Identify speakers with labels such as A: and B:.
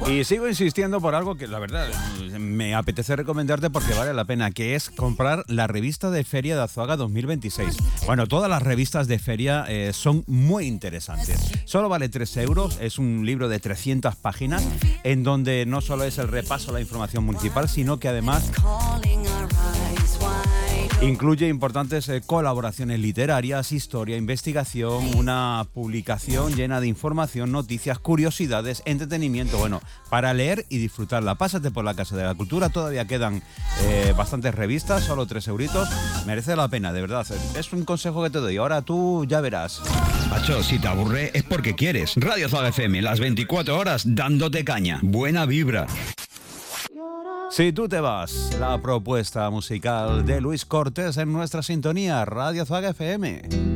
A: Y sigo insistiendo por algo que la verdad me apetece recomendarte porque vale la pena, que es comprar la revista de Feria de Azuaga 2026. Bueno, todas las revistas de feria son muy interesantes. Solo vale 3 euros, es un libro de 300 páginas en donde no solo es el repaso a la información municipal, sino que además incluye importantes colaboraciones literarias, historia, investigación, una publicación llena de información, noticias, curiosidades, entretenimiento, bueno, para leer y disfrutarla. Pásate por la Casa de la Cultura, todavía quedan bastantes revistas, solo 3 euritos, merece la pena, de verdad. Es un consejo que te doy, ahora tú ya verás.
B: Macho, si te aburre es porque quieres. Radio Azuaga FM, las 24 horas dándote caña. Buena vibra.
A: Si tú te vas, la propuesta musical de Luis Cortés en nuestra sintonía, Radio Azuaga FM.